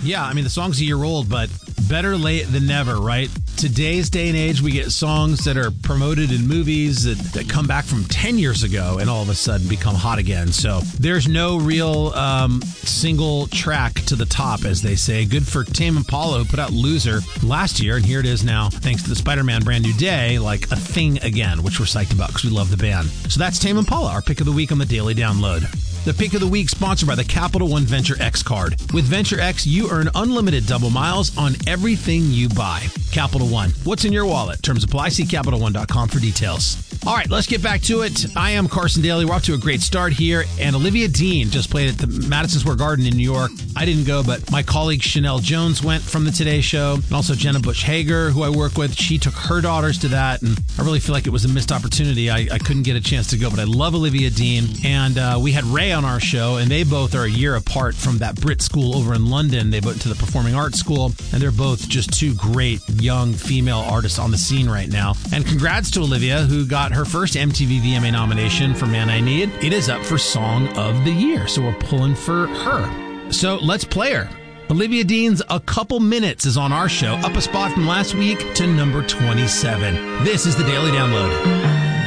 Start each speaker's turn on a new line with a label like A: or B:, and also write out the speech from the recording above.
A: Yeah, I mean, the song's a year old, but better late than never, right? Today's day and age, we get songs that are promoted in movies that come back from 10 years ago and all of a sudden become hot again. So there's no real single track to the top, as they say. Good for Tame Impala, who put out Loser last year, and here it is now, thanks to the Spider-Man Brand New Day, like a thing again, which we're psyched about because we love the band. So that's Tame Impala, our pick of the week on the Daily Download. The pick of the week sponsored by the Capital One Venture X card. With Venture X, you earn unlimited double miles on everything you buy. Capital One. What's in your wallet? Terms apply. See CapitalOne.com for details. All right, let's get back to it. I am Carson Daly. We're off to a great start here. And Olivia Dean just played at the Madison Square Garden in New York. I didn't go, but my colleague Chanel Jones went from the Today Show. And also Jenna Bush Hager, who I work with. She took her daughters to that. And I really feel like it was a missed opportunity. I couldn't get a chance to go, but I love Olivia Dean. And we had Ray on our show, and they both are a year apart from that Brit school over in London. They went to the Performing Arts School, and they're both just two great young female artists on the scene right now. And congrats to Olivia, who got her first MTV VMA nomination for Man I Need. It is up for Song of the Year, so we're pulling for her. So let's play her. Olivia Dean's A Couple Minutes is on our show, up a spot from last week to number 27. This is the Daily Download.